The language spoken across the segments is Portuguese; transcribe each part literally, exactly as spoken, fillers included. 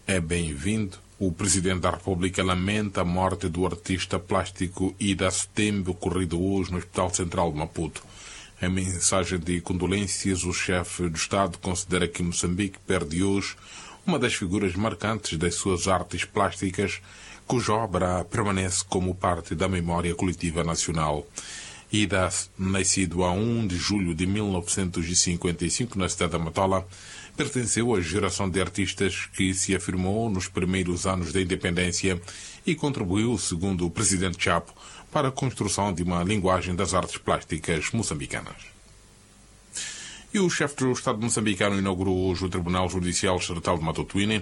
é bem-vindo. O Presidente da República lamenta a morte do artista plástico Ida Setembe, ocorrido hoje no Hospital Central de Maputo. Em mensagem de condolências, o chefe do Estado considera que Moçambique perde hoje uma das figuras marcantes das suas artes plásticas, cuja obra permanece como parte da memória coletiva nacional. Ida, nascido a primeiro de julho de mil novecentos e cinquenta e cinco na cidade da Matola, pertenceu à geração de artistas que se afirmou nos primeiros anos da independência e contribuiu, segundo o presidente Chapo, para a construção de uma linguagem das artes plásticas moçambicanas. E o chefe do Estado moçambicano inaugurou hoje o Tribunal Judicial Estatal de Matutuíne.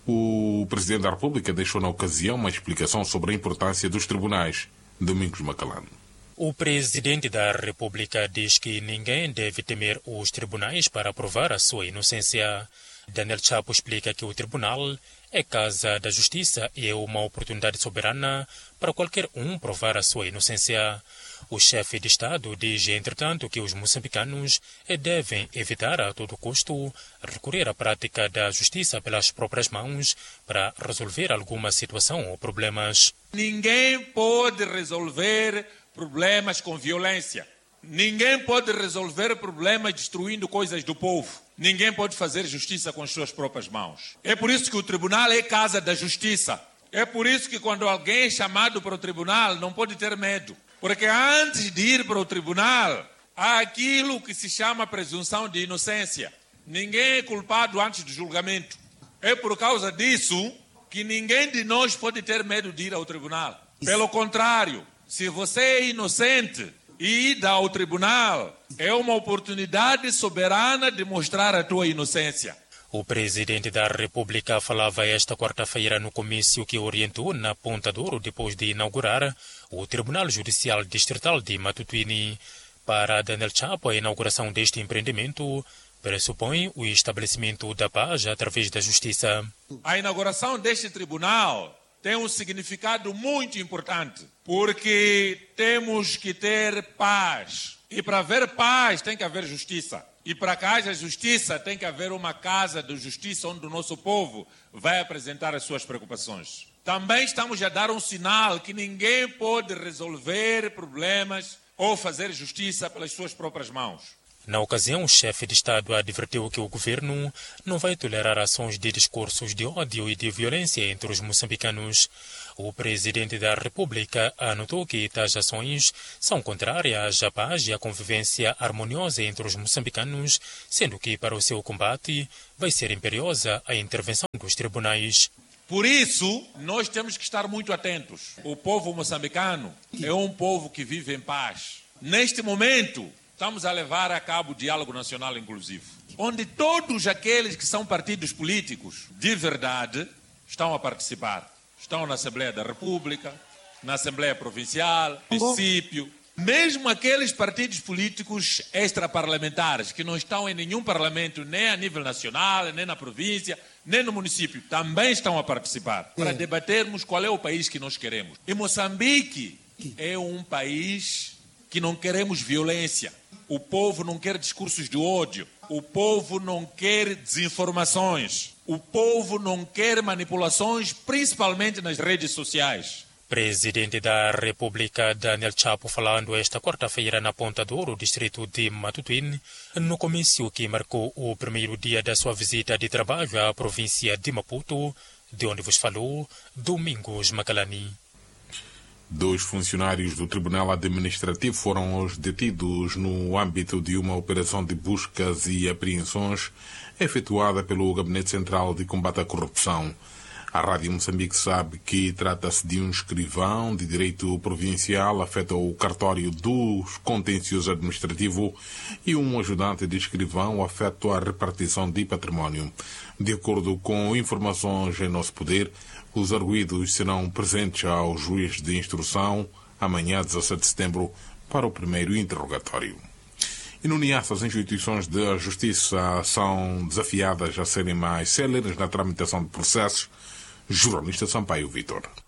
O Presidente da República deixou na ocasião uma explicação sobre a importância dos tribunais. Domingos Macalano. O Presidente da República diz que ninguém deve temer os tribunais para provar a sua inocência. Daniel Chapo explica que o tribunal é casa da justiça e é uma oportunidade soberana para qualquer um provar a sua inocência. O chefe de Estado diz, entretanto, que os moçambicanos devem evitar a todo custo recorrer à prática da justiça pelas próprias mãos para resolver alguma situação ou problemas. Ninguém pode resolver problemas com violência. Ninguém pode resolver problemas destruindo coisas do povo. Ninguém pode fazer justiça com as suas próprias mãos. É por isso que o tribunal é casa da justiça. É por isso que quando alguém é chamado para o tribunal não pode ter medo. Porque antes de ir para o tribunal, há aquilo que se chama presunção de inocência. Ninguém é culpado antes do julgamento. É por causa disso que ninguém de nós pode ter medo de ir ao tribunal. Pelo contrário, se você é inocente e ir ao tribunal, é uma oportunidade soberana de mostrar a tua inocência. O Presidente da República falava esta quarta-feira no comício que orientou na Ponta Douro depois de inaugurar o Tribunal Judicial Distrital de Matutuíne. Para Daniel Chapo, a inauguração deste empreendimento pressupõe o estabelecimento da paz através da justiça. A inauguração deste tribunal tem um significado muito importante, porque temos que ter paz. E para haver paz tem que haver justiça. E para que haja justiça tem que haver uma casa de justiça onde o nosso povo vai apresentar as suas preocupações. Também estamos a dar um sinal que ninguém pode resolver problemas ou fazer justiça pelas suas próprias mãos. Na ocasião, o chefe de Estado advertiu que o governo não vai tolerar ações de discursos de ódio e de violência entre os moçambicanos. O Presidente da República anotou que tais ações são contrárias à paz e à convivência harmoniosa entre os moçambicanos, sendo que para o seu combate vai ser imperiosa a intervenção dos tribunais. Por isso, nós temos que estar muito atentos. O povo moçambicano é um povo que vive em paz. Neste momento, estamos a levar a cabo o diálogo nacional inclusivo, onde todos aqueles que são partidos políticos de verdade estão a participar. Estão na Assembleia da República, na Assembleia Provincial, município. Mesmo aqueles partidos políticos extraparlamentares que não estão em nenhum parlamento, nem a nível nacional, nem na província, nem no município, também estão a participar para debatermos qual é o país que nós queremos. E Moçambique é um país que não queremos violência. O povo não quer discursos de ódio. O povo não quer desinformações. O povo não quer manipulações, principalmente nas redes sociais. Presidente da República Daniel Chapo falando esta quarta-feira na Ponta Douro, distrito de Matutuíne, no comício que marcou o primeiro dia da sua visita de trabalho à província de Maputo, de onde vos falou Domingos Macalani. Dois funcionários do Tribunal Administrativo foram hoje detidos no âmbito de uma operação de buscas e apreensões efetuada pelo Gabinete Central de Combate à Corrupção. A Rádio Moçambique sabe que trata-se de um escrivão de direito provincial afeto ao cartório do contencioso administrativo e um ajudante de escrivão afeto à repartição de património. De acordo com informações em nosso poder, os arguidos serão presentes ao juiz de instrução amanhã, dezassete de setembro, para o primeiro interrogatório. E no Niassa, as instituições da justiça são desafiadas a serem mais céleres na tramitação de processos. Jornalista Sampaio Vitor.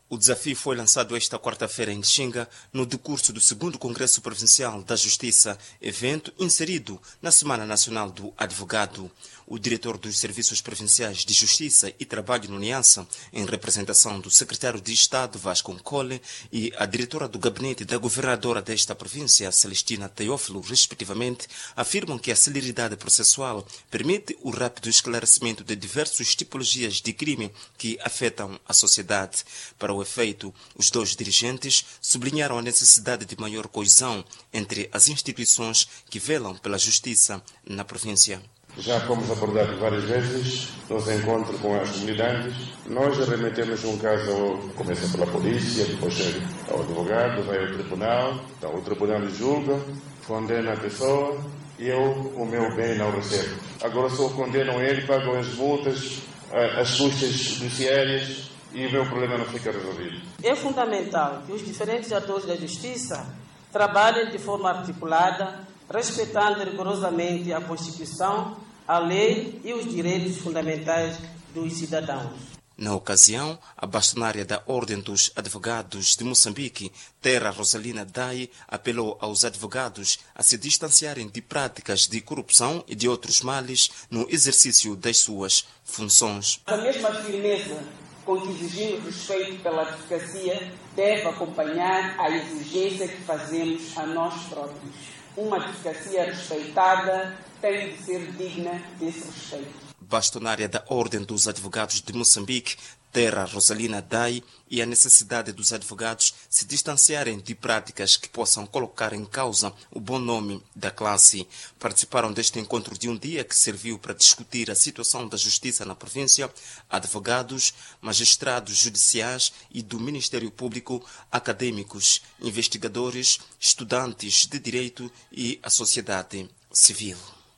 O desafio foi lançado esta quarta-feira em Lixinga, no decurso do segundo Congresso Provincial da Justiça, evento inserido na Semana Nacional do Advogado. O diretor dos Serviços Provinciais de Justiça e Trabalho no Niassa, em representação do secretário de Estado Vasco Nkole e a diretora do gabinete da governadora desta província, Celestina Teófilo, respectivamente, afirmam que a celeridade processual permite o rápido esclarecimento de diversas tipologias de crime que afetam a sociedade. Para o efeito, os dois dirigentes sublinharam a necessidade de maior coesão entre as instituições que velam pela justiça na província. Já fomos abordados várias vezes nos encontros com as comunidades. Nós remetemos um caso, ao, começa pela polícia, depois chega ao advogado, vai ao tribunal, então o tribunal julga, condena a pessoa e eu o meu bem não recebo. Agora só condenam ele, pagam as multas, as custas judiciárias e o meu problema não fica resolvido. É fundamental que os diferentes atores da justiça trabalhem de forma articulada, respeitando rigorosamente a Constituição, a lei e os direitos fundamentais dos cidadãos. Na ocasião, a bastonária da Ordem dos Advogados de Moçambique, Terra Rosalina Dai, apelou aos advogados a se distanciarem de práticas de corrupção e de outros males no exercício das suas funções. A mesma firmeza com que exigimos respeito pela advocacia deve acompanhar a exigência que fazemos a nós próprios. Uma advocacia respeitada tem de ser digna desse respeito. Bastonária da Ordem dos Advogados de Moçambique, Terra Rosalina Dai, e a necessidade dos advogados se distanciarem de práticas que possam colocar em causa o bom nome da classe. Participaram deste encontro de um dia que serviu para discutir a situação da justiça na província, advogados, magistrados judiciais e do Ministério Público, acadêmicos, investigadores, estudantes de direito e a sociedade civil.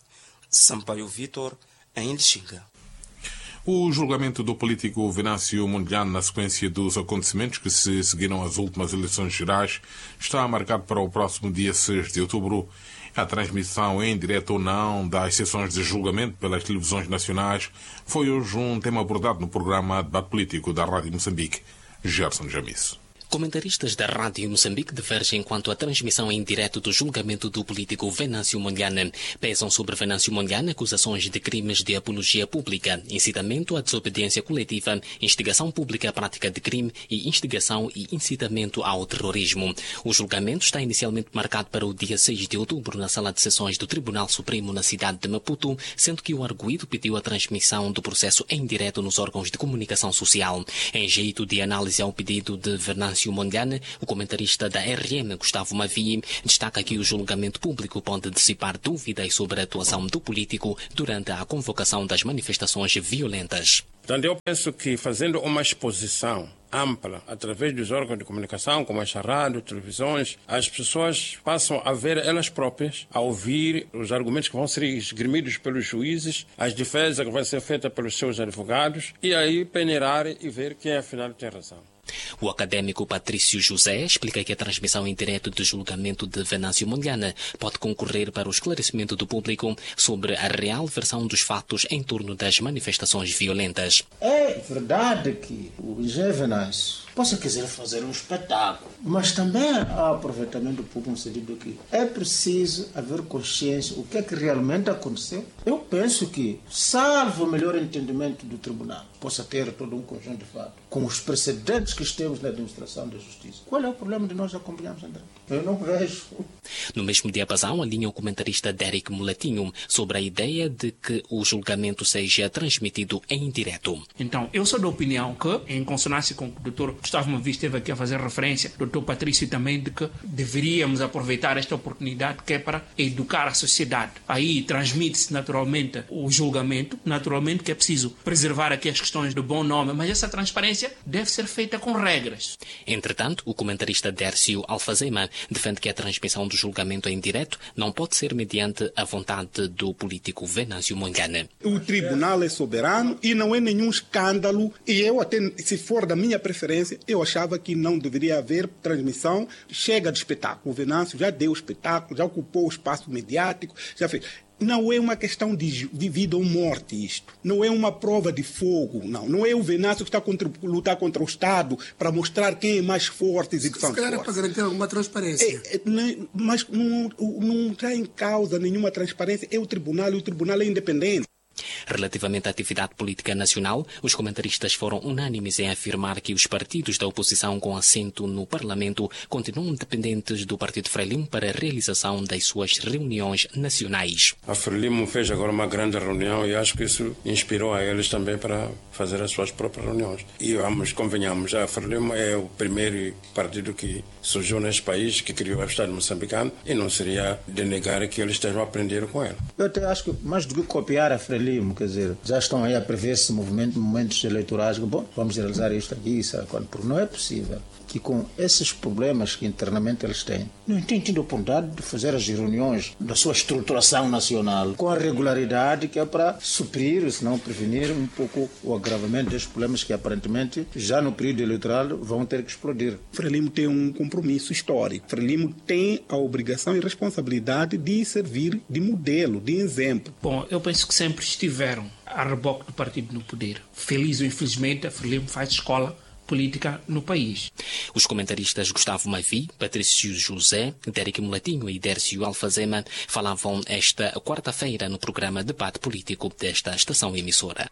Sampaio Vitor, em Lixinga. O julgamento do político Venâncio Mondlane, na sequência dos acontecimentos que se seguiram às últimas eleições gerais, está marcado para o próximo dia seis de outubro. A transmissão em direto ou não das sessões de julgamento pelas televisões nacionais foi hoje um tema abordado no programa Debate Político da Rádio Moçambique. Gerson Jamisso. Comentaristas da Rádio Moçambique divergem quanto à transmissão em direto do julgamento do político Venâncio Mondlane. Pesam sobre Venâncio Mondlane acusações de crimes de apologia pública, incitamento à desobediência coletiva, instigação pública à prática de crime e instigação e incitamento ao terrorismo. O julgamento está inicialmente marcado para o dia seis de outubro na sala de sessões do Tribunal Supremo na cidade de Maputo, sendo que o arguido pediu a transmissão do processo em direto nos órgãos de comunicação social. Em jeito de análise ao pedido de Venâncio Mondlane, o comentarista da R M, Gustavo Mavi, destaca que o julgamento público pode dissipar dúvidas sobre a atuação do político durante a convocação das manifestações violentas. Portanto, eu penso que fazendo uma exposição ampla, através dos órgãos de comunicação, como as rádios, televisões, as pessoas passam a ver elas próprias, a ouvir os argumentos que vão ser esgrimidos pelos juízes, as defesas que vão ser feitas pelos seus advogados, e aí peneirar e ver quem afinal tem razão. O acadêmico Patrício José explica que a transmissão em direto do julgamento de Venâncio Mondlane pode concorrer para o esclarecimento do público sobre a real versão dos fatos em torno das manifestações violentas. É verdade que o Zé Venâncio possa querer fazer um espetáculo, mas também há aproveitamento público no sentido que é preciso haver consciência o que é que realmente aconteceu. Eu penso que, salvo o melhor entendimento do tribunal, possa ter todo um conjunto de fatos, com os precedentes que temos na administração da justiça. Qual é o problema de nós acompanharmos, André? Eu não vejo. No mesmo diapasão, alinha o comentarista Derek Mulatinho sobre a ideia de que o julgamento seja transmitido em direto. Então, eu sou da opinião que, em consonância com o que o doutor Gustavo Mavi esteve aqui a fazer referência, o doutor Patrício também, de que deveríamos aproveitar esta oportunidade que é para educar a sociedade. Aí transmite-se naturalmente o julgamento, naturalmente que é preciso preservar aqui as questões do bom nome, mas essa transparência deve ser feita com regras. Entretanto, o comentarista Dércio Alfazema defende que a transmissão do julgamento em direto não pode ser mediante a vontade do político Venâncio Mondlane. O tribunal é soberano e não é nenhum escândalo, e eu até, se for da minha preferência, eu achava que não deveria haver transmissão. Chega de espetáculo. O Venâncio já deu espetáculo, já ocupou o espaço mediático, já fez. Não é uma questão de, de vida ou morte isto. Não é uma prova de fogo, não. Não é o Venâncio que está a lutar contra o Estado para mostrar quem é mais forte e que são Se calhar é para garantir alguma transparência. É, é, não, mas não, não está em causa nenhuma transparência. É o tribunal e o tribunal é independente. Relativamente à atividade política nacional, os comentaristas foram unânimes em afirmar que os partidos da oposição com assento no Parlamento continuam dependentes do Partido Frelimo para a realização das suas reuniões nacionais. A Frelimo fez agora uma grande reunião e acho que isso inspirou a eles também para fazer as suas próprias reuniões. E vamos, convenhamos, a Frelimo é o primeiro partido que surgiu neste país, que criou o Estado moçambicano, e não seria de negar que eles estejam a aprender com ela. Eu até acho que mais do que copiar a Frelimo, quer dizer, já estão aí a prever esse movimento, momentos eleitorais, que, bom, vamos realizar isto aqui, sabe? Porque não é possível que com esses problemas que internamente eles têm, não têm tido a oportunidade de fazer as reuniões da sua estruturação nacional com a regularidade que é para suprir, se não prevenir um pouco o agravamento destes problemas que aparentemente já no período eleitoral vão ter que explodir. Frelimo tem um compromisso histórico. Frelimo tem a obrigação e responsabilidade de servir de modelo, de exemplo. Bom, eu penso que sempre estiveram a reboque do partido no poder. Feliz ou infelizmente, a Frelimo faz escola política no país. Os comentaristas Gustavo Mavi, Patrício José, Derek Mulatinho e Dércio Alfazema falavam esta quarta-feira no programa Debate Político desta estação emissora.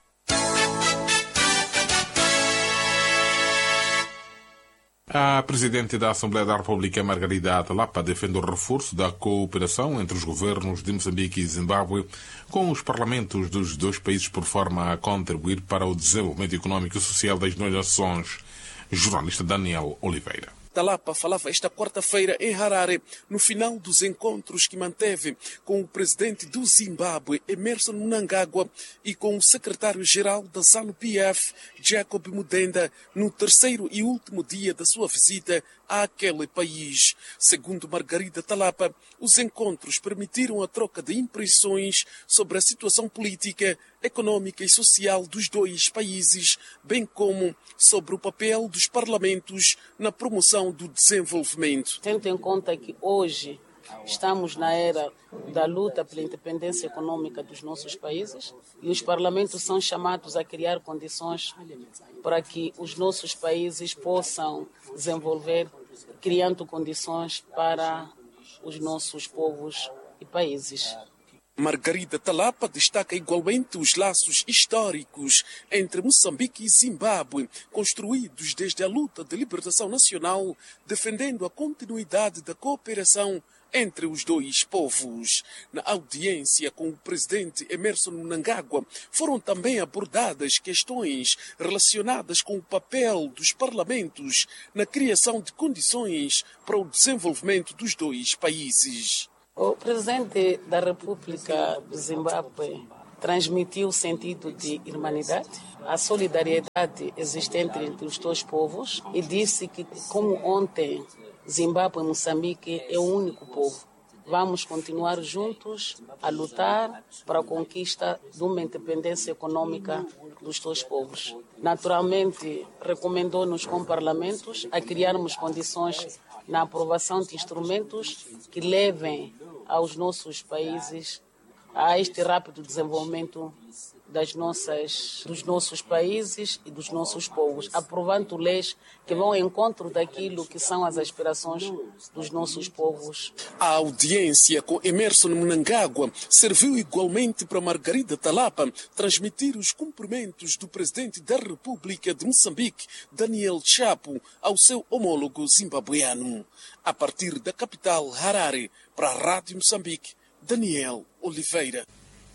A Presidente da Assembleia da República, Margarida Talapa, defende o reforço da cooperação entre os governos de Moçambique e Zimbábue com os parlamentos dos dois países por forma a contribuir para o desenvolvimento econômico e social das duas nações. Jornalista Daniel Oliveira. Talapa falava esta quarta-feira em Harare, no final dos encontros que manteve com o presidente do Zimbábue, Emmerson Mnangagwa, e com o secretário-geral da ZANU-P F, Jacob Mudenda, no terceiro e último dia da sua visita àquele país. Segundo Margarida Talapa, os encontros permitiram a troca de impressões sobre a situação política, econômica e social dos dois países, bem como sobre o papel dos parlamentos na promoção do desenvolvimento. Tendo em conta que hoje estamos na era da luta pela independência econômica dos nossos países e os parlamentos são chamados a criar condições para que os nossos países possam desenvolver, criando condições para os nossos povos e países. Margarida Talapa destaca igualmente os laços históricos entre Moçambique e Zimbábue, construídos desde a luta de libertação nacional, defendendo a continuidade da cooperação entre os dois povos. Na audiência com o presidente Emmerson Mnangagwa, foram também abordadas questões relacionadas com o papel dos parlamentos na criação de condições para o desenvolvimento dos dois países. O presidente da República do Zimbábue transmitiu o sentido de irmandade, a solidariedade existente entre os dois povos e disse que, como ontem, Zimbábue e Moçambique é o único povo. Vamos continuar juntos a lutar para a conquista de uma independência econômica dos dois povos. Naturalmente, recomendou-nos com parlamentos a criarmos condições na aprovação de instrumentos que levem aos nossos países a este rápido desenvolvimento das nossas, dos nossos países e dos nossos povos, aprovando leis que vão ao encontro daquilo que são as aspirações dos nossos povos. A audiência com Emmerson Mnangagwa serviu igualmente para Margarida Talapa transmitir os cumprimentos do presidente da República de Moçambique, Daniel Chapo, ao seu homólogo zimbabueano. A partir da capital, Harare, para a Rádio Moçambique, Daniel Oliveira.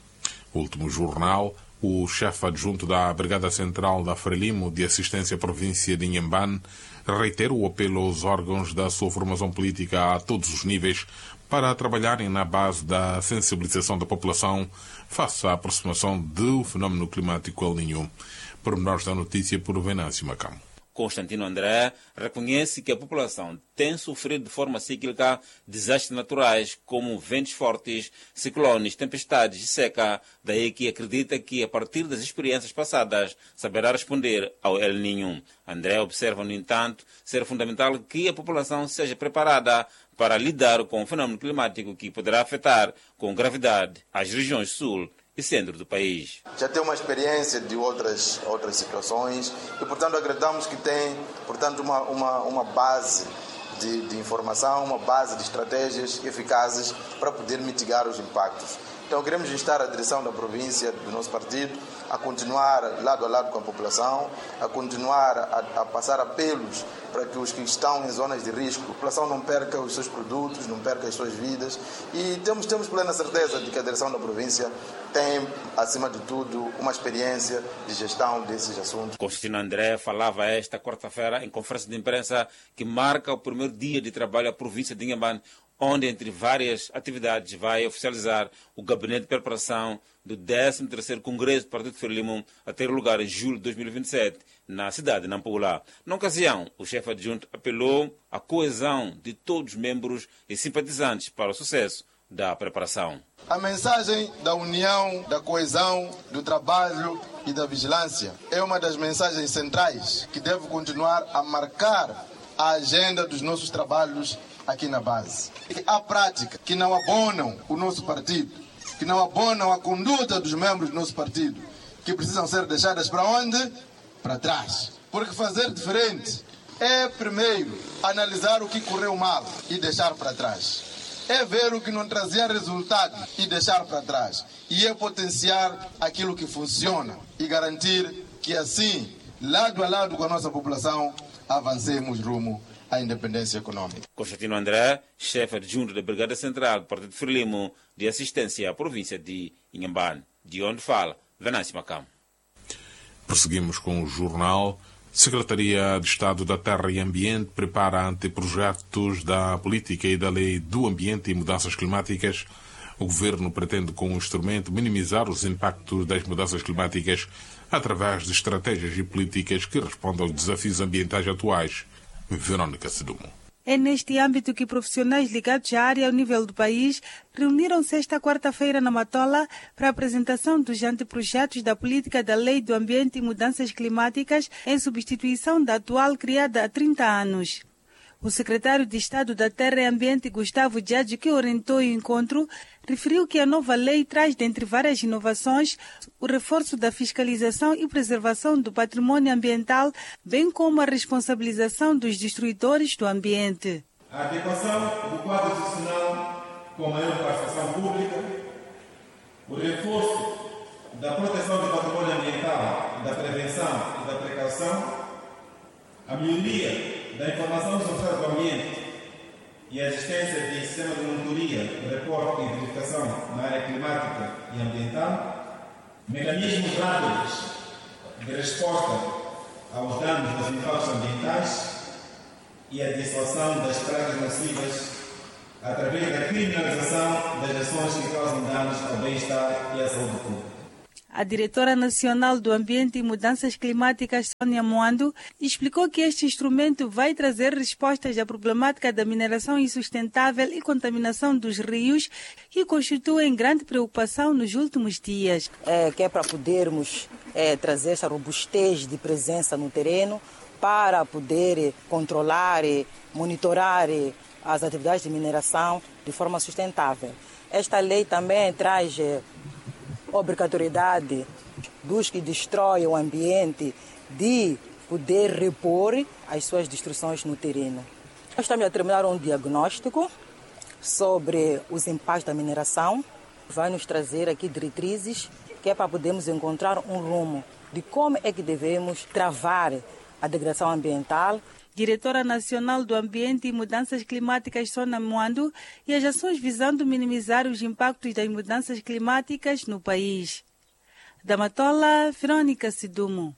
Último jornal. O chefe adjunto da Brigada Central da Frelimo de Assistência à Província de Inhambane reitera o apelo aos órgãos da sua formação política a todos os níveis para trabalharem na base da sensibilização da população face à aproximação do fenómeno climático El Niño. Pormenores da notícia por Venâncio Macamo. Constantino André reconhece que a população tem sofrido de forma cíclica desastres naturais como ventos fortes, ciclones, tempestades e seca. Daí que acredita que, a partir das experiências passadas, saberá responder ao El Niño. André observa, no entanto, ser fundamental que a população seja preparada para lidar com o fenômeno climático que poderá afetar com gravidade as regiões sul e centro do país. Já tem uma experiência de outras, outras situações e, portanto, acreditamos que tem, portanto, uma, uma, uma base de, de informação, uma base de estratégias eficazes para poder mitigar os impactos. Então, queremos instar a direção da província, do nosso partido, a continuar lado a lado com a população, a continuar a, a passar apelos para que os que estão em zonas de risco, a população não perca os seus produtos, não perca as suas vidas. E temos, temos plena certeza de que a direção da província tem, acima de tudo, uma experiência de gestão desses assuntos. Constantino André falava esta quarta-feira em conferência de imprensa que marca o primeiro dia de trabalho à província de Inhambane, onde, entre várias atividades, vai oficializar o gabinete de preparação do décimo terceiro Congresso do Partido Frelimo a ter lugar em julho de dois mil e vinte e sete, na cidade de Nampula. Na ocasião, o chefe adjunto apelou à coesão de todos os membros e simpatizantes para o sucesso da preparação. A mensagem da união, da coesão, do trabalho e da vigilância é uma das mensagens centrais que deve continuar a marcar a agenda dos nossos trabalhos aqui na base. Há práticas que não abonam o nosso partido, que não abonam a conduta dos membros do nosso partido, que precisam ser deixadas para onde? Para trás. Porque fazer diferente é, primeiro, analisar o que correu mal e deixar para trás. É ver o que não trazia resultado e deixar para trás. E é potenciar aquilo que funciona e garantir que assim, lado a lado com a nossa população, avancemos rumo à independência econômica. Constantino André, chefe adjunto da Brigada Central do Partido Frelimo de Assistência à província de Inhambane, de onde fala Venâncio Macam. Prosseguimos com o jornal. Secretaria de Estado da Terra e Ambiente prepara anteprojetos da política e da lei do ambiente e mudanças climáticas. O governo pretende, com o instrumento, minimizar os impactos das mudanças climáticas através de estratégias e políticas que respondam aos desafios ambientais atuais. Verônica Sedumo. É neste âmbito que profissionais ligados à área ao nível do país reuniram-se esta quarta-feira na Matola para a apresentação dos anteprojetos da política da Lei do Ambiente e Mudanças Climáticas em substituição da atual criada há trinta anos. O secretário de Estado da Terra e Ambiente, Gustavo Diadji, que orientou o encontro, referiu que a nova lei traz, dentre várias inovações, o reforço da fiscalização e preservação do patrimônio ambiental, bem como a responsabilização dos destruidores do ambiente. A adequação do quadro institucional com maior participação pública, o reforço da proteção do patrimônio ambiental, da prevenção e da precaução, a melhoria da informação social do ambiente e a existência de sistema de monitoria, reporte e verificação na área climática e ambiental, mecanismos rápidos de resposta aos danos dos impactos ambientais e a dissuasão das pragas nocivas através da criminalização das ações que causam danos ao bem-estar e à saúde pública. A diretora nacional do Ambiente e Mudanças Climáticas, Sônia Moando, explicou que este instrumento vai trazer respostas à problemática da mineração insustentável e contaminação dos rios, que constituem grande preocupação nos últimos dias. É, que é para podermos é, trazer essa robustez de presença no terreno para poder controlar e monitorar as atividades de mineração de forma sustentável. Esta lei também traz é, obrigatoriedade dos que destroem o ambiente de poder repor as suas destruições no terreno. Nós estamos a terminar um diagnóstico sobre os impactos da mineração. Vai nos trazer aqui diretrizes que é para podermos encontrar um rumo de como é que devemos travar a degradação ambiental. Diretora Nacional do Ambiente e Mudanças Climáticas, Sônia Moando, e as ações visando minimizar os impactos das mudanças climáticas no país. Da Matola, Verônica Sedumo.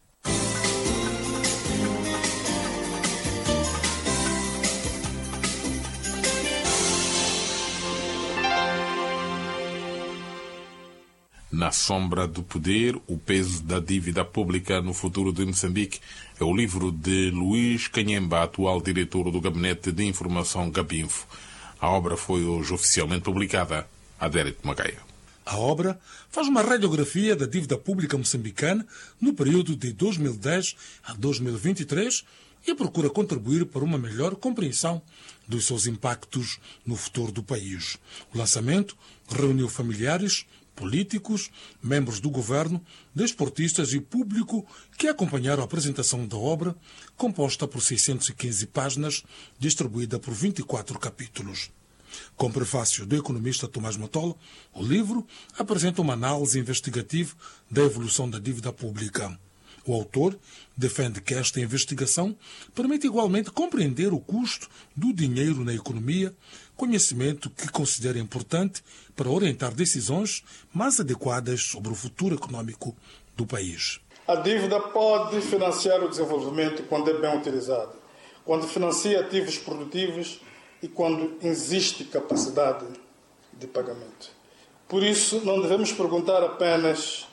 Na sombra do poder, o peso da dívida pública no futuro de Moçambique é o livro de Luís Canhemba, atual diretor do Gabinete de Informação Gabinfo. A obra foi hoje oficialmente publicada. Adérito Magaia. A obra faz uma radiografia da dívida pública moçambicana no período de dois mil e dez a dois mil e vinte e três, e procura contribuir para uma melhor compreensão dos seus impactos no futuro do país. O lançamento reuniu familiares, políticos, membros do governo, desportistas e público que acompanharam a apresentação da obra, composta por seiscentas e quinze páginas, distribuída por vinte e quatro capítulos. Com prefácio do economista Tomás Matola, o livro apresenta uma análise investigativa da evolução da dívida pública. O autor defende que esta investigação permite igualmente compreender o custo do dinheiro na economia, conhecimento que considera importante para orientar decisões mais adequadas sobre o futuro econômico do país. A dívida pode financiar o desenvolvimento quando é bem utilizada, quando financia ativos produtivos e quando existe capacidade de pagamento. Por isso, não devemos perguntar apenas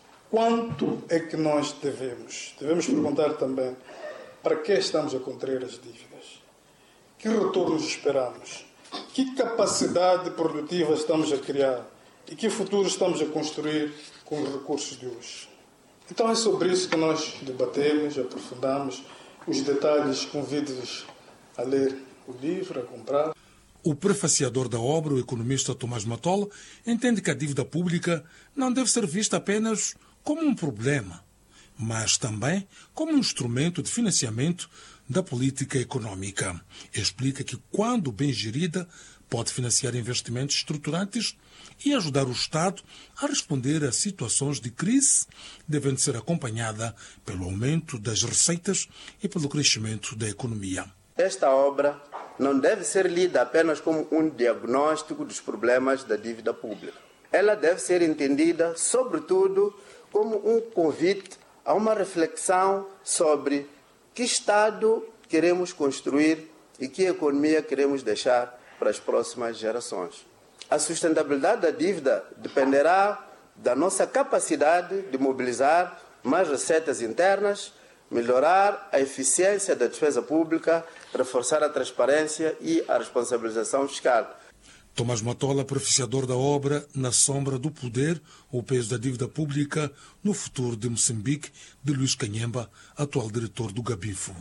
quanto é que nós devemos. Devemos perguntar também para que estamos a contrair as dívidas. Que retornos esperamos? Que capacidade produtiva estamos a criar? E que futuro estamos a construir com os recursos de hoje? Então é sobre isso que nós debatemos, aprofundamos os detalhes. Convido-vos a ler o livro, a comprar. O prefaciador da obra, o economista Tomás Matola, entende que a dívida pública não deve ser vista apenas como um problema, mas também como um instrumento de financiamento da política econômica. Explica que, quando bem gerida, pode financiar investimentos estruturantes e ajudar o Estado a responder a situações de crise, devendo ser acompanhada pelo aumento das receitas e pelo crescimento da economia. Esta obra não deve ser lida apenas como um diagnóstico dos problemas da dívida pública. Ela deve ser entendida, sobretudo, como um convite a uma reflexão sobre que Estado queremos construir e que economia queremos deixar para as próximas gerações. A sustentabilidade da dívida dependerá da nossa capacidade de mobilizar mais receitas internas, melhorar a eficiência da despesa pública, reforçar a transparência e a responsabilização fiscal. Tomás Matola, prefaciador da obra Na Sombra do Poder, o peso da dívida pública no futuro de Moçambique, de Luís Canhemba, atual diretor do Gabifo.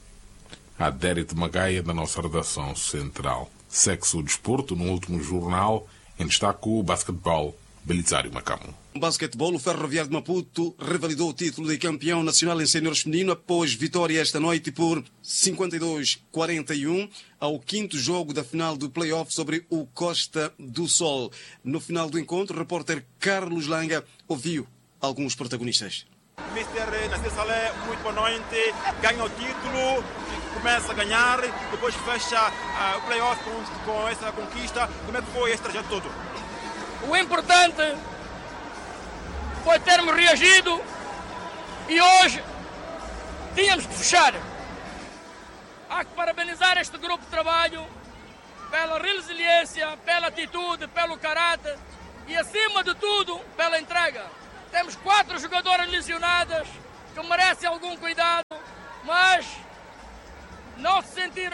A Dérit Magaia, da nossa redação central. Segue-se o desporto no último jornal, em destaque o basquetebol. Belisário Macamo. O basquetebol, o Ferroviário de Maputo revalidou o título de campeão nacional em séniores feminino após vitória esta noite por cinquenta e dois a quarenta e um ao quinto jogo da final do play-off sobre o Costa do Sol. No final do encontro, o repórter Carlos Langa ouviu alguns protagonistas. mister Nasser Saleh, muito boa noite, ganha o título, começa a ganhar, depois fecha uh, o play-off com, com essa conquista. Como é que foi esse trajeto todo? O importante foi termos reagido e hoje tínhamos que fechar. Há que parabenizar este grupo de trabalho pela resiliência, pela atitude, pelo caráter e, acima de tudo, pela entrega. Temos quatro jogadoras lesionadas que merecem algum cuidado, mas não se sentiram.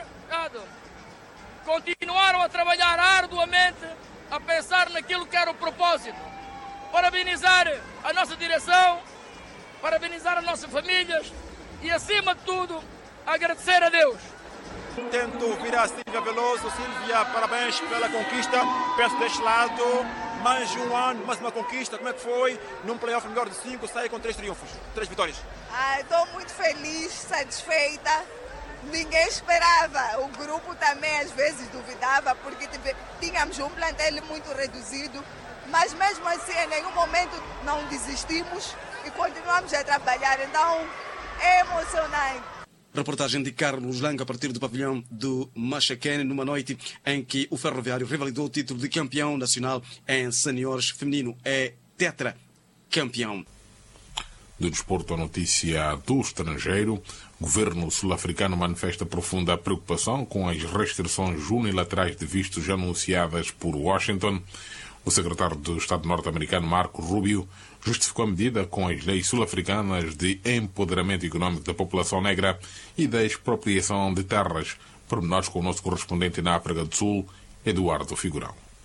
Continuaram a trabalhar arduamente, a pensar naquilo que era o propósito. Parabenizar a nossa direção, parabenizar as nossas famílias e, acima de tudo, agradecer a Deus. Tento virar a Silvia Veloso. Silvia, parabéns pela conquista. Penso deste lado, mais de um ano, mais uma conquista. Como é que foi? Num playoff melhor de cinco, sair com três triunfos, três vitórias. Ah, estou muito feliz, satisfeita. Ninguém esperava. O grupo também às vezes duvidava, porque tínhamos um plantel muito reduzido. Mas mesmo assim, em nenhum momento não desistimos e continuamos a trabalhar. Então, é emocionante. Reportagem de Carlos Langa a partir do pavilhão do Machaquene, numa noite em que o Ferroviário revalidou o título de campeão nacional em seniores feminino. É tetra campeão. Do desporto, a notícia do estrangeiro. O governo sul-africano manifesta profunda preocupação com as restrições unilaterais de vistos anunciadas por Washington. O secretário de Estado norte-americano, Marco Rubio, justificou a medida com as leis sul-africanas de empoderamento econômico da população negra e da expropriação de terras. Pormenores com o nosso correspondente na África do Sul, Eduardo Figurão.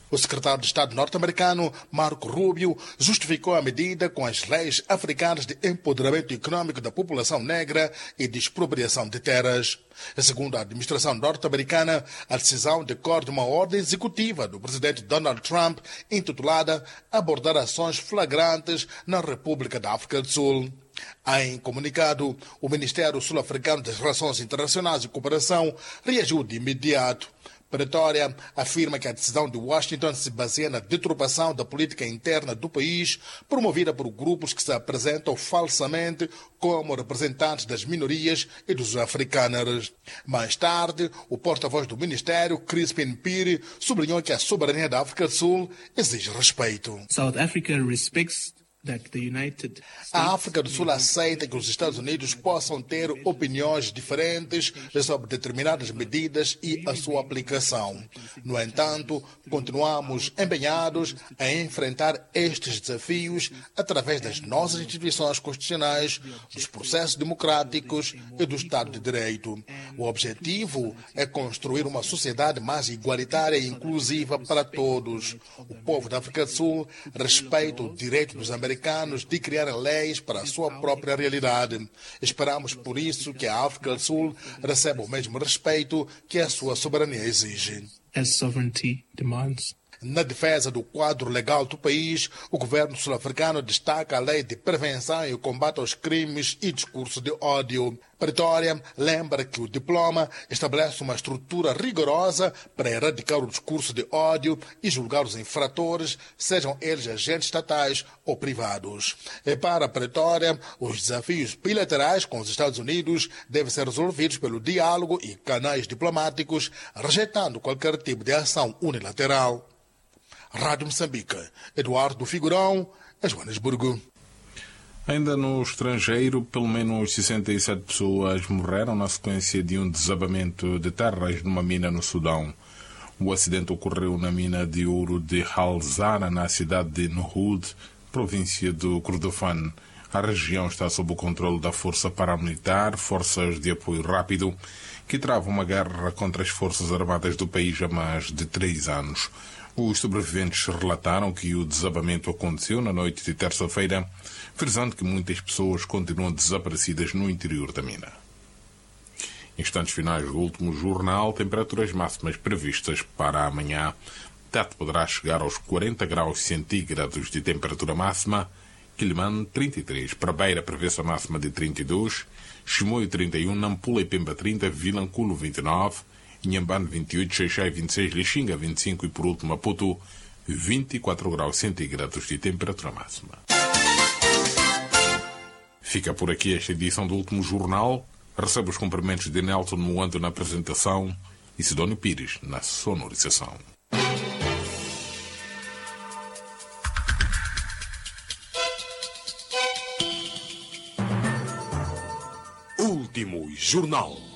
O secretário de Estado norte-americano, Marco Rubio, justificou a medida com as leis africanas de empoderamento econômico da população negra e de expropriação de terras. Segundo a administração norte-americana, a decisão decorre de uma ordem executiva do presidente Donald Trump intitulada Abordar ações flagrantes na República da África do Sul. Em comunicado, o Ministério Sul-Africano das Relações Internacionais e Cooperação reagiu de imediato. Pretória afirma que a decisão de Washington se baseia na deturpação da política interna do país, promovida por grupos que se apresentam falsamente como representantes das minorias e dos africanos. Mais tarde, o porta-voz do Ministério, Crispin Piri, sublinhou que a soberania da África do Sul exige respeito. South Africa respects A África do Sul aceita que os Estados Unidos possam ter opiniões diferentes sobre determinadas medidas e a sua aplicação. No entanto, continuamos empenhados a enfrentar estes desafios através das nossas instituições constitucionais, dos processos democráticos e do Estado de Direito. O objetivo é construir uma sociedade mais igualitária e inclusiva para todos. O povo da África do Sul respeita o direito dos americanos de criar leis para a sua própria realidade. Esperamos, por isso, que a África do Sul receba o mesmo respeito que a sua soberania exige. As sovereignty demands. Na defesa do quadro legal do país, o governo sul-africano destaca a lei de prevenção e combate aos crimes e discurso de ódio. Pretória lembra que o diploma estabelece uma estrutura rigorosa para erradicar o discurso de ódio e julgar os infratores, sejam eles agentes estatais ou privados. E para Pretória, os desafios bilaterais com os Estados Unidos devem ser resolvidos pelo diálogo e canais diplomáticos, rejeitando qualquer tipo de ação unilateral. Rádio Moçambique, Eduardo Figurão, Joanesburgo. Ainda no estrangeiro, pelo menos sessenta e sete pessoas morreram na sequência de um desabamento de terras numa mina no Sudão. O acidente ocorreu na mina de ouro de Halzara, na cidade de Nuhud, província do Kordofan. A região está sob o controle da Força Paramilitar, Forças de Apoio Rápido, que trava uma guerra contra as Forças Armadas do país há mais de três anos. Os sobreviventes relataram que o desabamento aconteceu na noite de terça-feira, frisando que muitas pessoas continuam desaparecidas no interior da mina. Instantes finais do último jornal, temperaturas máximas previstas para amanhã. Tete poderá chegar aos quarenta graus centígrados de temperatura máxima, Quilimane trinta e três, para Beira prevê-se a máxima de trinta e dois, Chimoio trinta e um, Nampula e Pemba trinta, Vilanculo vinte e nove, Inhambane vinte e oito, Xaixai vinte e seis, Lixinga vinte e cinco e por último Maputo vinte e quatro graus centígrados de temperatura máxima. Fica por aqui esta edição do último jornal. Recebe os cumprimentos de Nelson Moando na apresentação e Sidónio Pires na sonorização. Último jornal.